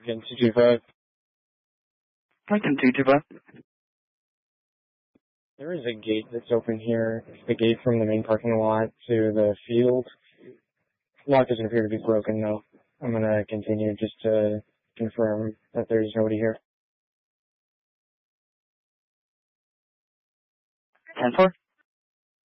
Again, 225. Lincoln 225. There is a gate that's open here. It's the gate from the main parking lot to the field. Lock doesn't appear to be broken, though. I'm going to continue just to confirm that there's nobody here. 10-4.